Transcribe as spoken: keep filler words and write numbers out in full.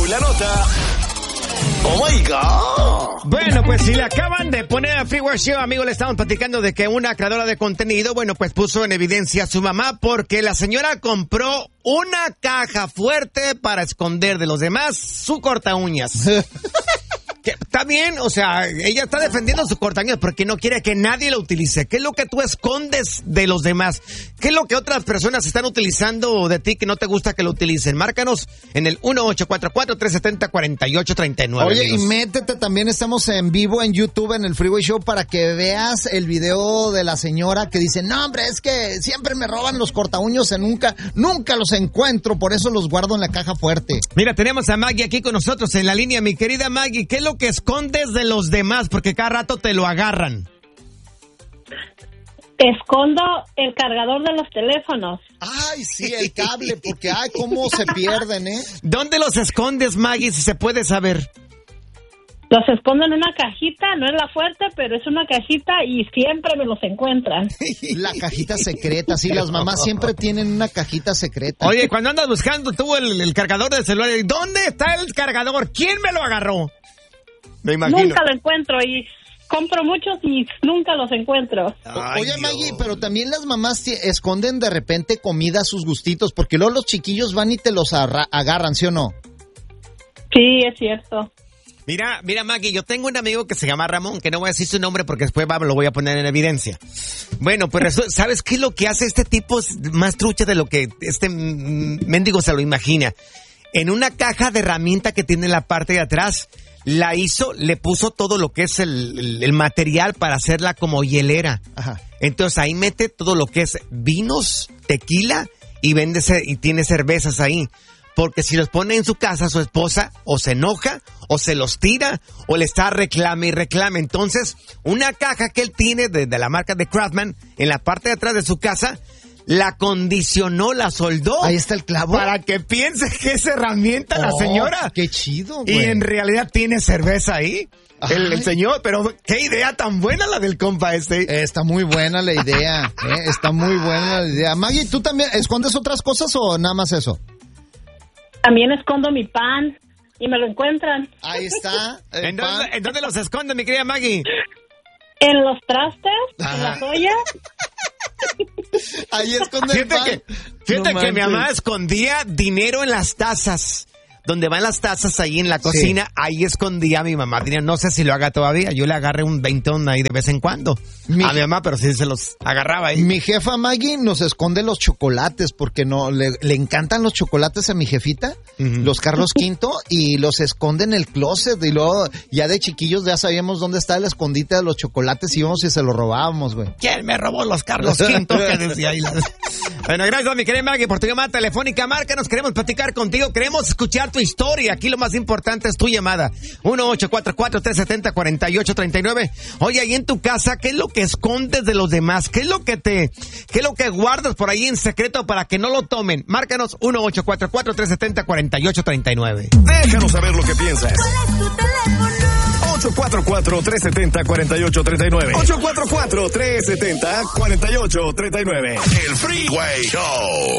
la nota. ¡Oh, my God! Bueno, pues si le acaban de poner a Freeway Show, amigo, le estamos platicando de que una creadora de contenido, bueno, pues puso en evidencia a su mamá porque la señora compró una caja fuerte para esconder de los demás su corta uñas. Que está bien, o sea, ella está defendiendo su corta uñas porque no quiere que nadie lo utilice. ¿Qué es lo que tú escondes de los demás? ¿Qué es lo que otras personas están utilizando de ti que no te gusta que lo utilicen? Márcanos en el uno ocho cuatro cuatro, tres siete cero, cuatro ocho tres nueve. Oye, amigos. Y métete también, estamos en vivo en YouTube, en el Freeway Show, para que veas el video de la señora que dice, no, hombre, es que siempre me roban los corta uñas, nunca, nunca los encuentro, por eso los guardo en la caja fuerte. Mira, tenemos a Maggie aquí con nosotros en la línea. Mi querida Maggie, ¿qué es lo que escondes de los demás? Porque cada rato te lo agarran. Escondo el cargador de los teléfonos. Ay, sí, el cable, porque ay, cómo se pierden, ¿eh? ¿Dónde los escondes, Maggie, si se puede saber? Los escondo en una cajita, no es la fuerte, pero es una cajita y siempre me los encuentran. La cajita secreta, sí, las mamás siempre tienen una cajita secreta. Oye, cuando andas buscando tú el, el cargador del celular, ¿dónde está el cargador? ¿Quién me lo agarró? Me imagino. Nunca lo encuentro y compro muchos y nunca los encuentro. Ay, Oye, Dios. Maggie, pero también las mamás t- esconden de repente comida a sus gustitos, porque luego los chiquillos van y te los arra- agarran, ¿sí o no? Sí, es cierto. Mira, mira, Maggie, yo tengo un amigo que se llama Ramón, que no voy a decir su nombre porque después va, lo voy a poner en evidencia. Bueno, pues resu- ¿sabes qué es lo que hace este tipo? Es más trucha de lo que este mm, mendigo se lo imagina. En una caja de herramienta que tiene en la parte de atrás, la hizo, le puso todo lo que es el, el, el material para hacerla como hielera. Ajá. Entonces ahí mete todo lo que es vinos, tequila y vende ce- y tiene cervezas ahí. Porque si los pone en su casa, su esposa o se enoja, o se los tira, o le está reclame y reclame. Entonces, una caja que él tiene de, de la marca de Craftsman, en la parte de atrás de su casa, la condicionó, la soldó. Ahí está el clavo. Para que piense que es herramienta la Oh, señora. Qué chido, Y güey. en realidad tiene cerveza ahí. El, el Ay. señor, pero qué idea tan buena la del compa este. Eh, está muy buena la idea, eh, está muy buena la idea. Maggie, ¿tú también escondes otras cosas o nada más eso? También escondo mi pan y me lo encuentran. Ahí está. el ¿En dónde, pan. en dónde los esconde, mi querida Maggie? En los trastes, Ajá. en las ollas. Ahí esconde el Fíjate pan. que, fíjate No que mi manches. mamá escondía dinero en las tazas. Donde van las tazas ahí en la cocina, sí. Ahí escondía a mi mamá dinero. No sé si lo haga todavía. Yo le agarré un veintón ahí de vez en cuando Mi- a mi mamá, pero sí se los agarraba ahí. Mi jefa Maggie nos esconde los chocolates porque no le, le encantan los chocolates a mi jefita, Ujú. los Carlos Quinto, y los esconde en el closet. Y luego, ya de chiquillos, ya sabíamos dónde está el escondite de los chocolates y íbamos y se los robábamos, güey. ¿Quién me robó los Carlos Quinto? Que decía ahí la- Bueno, gracias, mi querida Maggie, por tu llamada telefónica. Márcanos, queremos platicar contigo, queremos escuchar tu historia. Aquí lo más importante es tu llamada. uno ocho cuatro cuatro, tres siete cero, cuatro ocho tres nueve. Oye, ahí en tu casa, ¿qué es lo que escondes de los demás? ¿Qué es lo que te, qué es lo que guardas por ahí en secreto para que no lo tomen? Márcanos uno ocho cuatro cuatro, tres siete cero, cuatro ocho tres nueve. Déjanos saber lo que piensas. ¿Cuál es tu teléfono? ocho cuatro cuatro, tres siete cero, cuatro ocho tres nueve. ocho cuatro cuatro, tres siete cero, cuatro ocho tres nueve. El Freeway Show.